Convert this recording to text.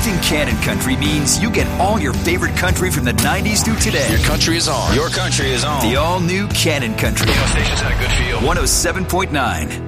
Selecting Canon Country means you get all your favorite country from the 90s through today. Your country is on. Your country is on. The all-new Canon Country. Station's had a good feel. 107.9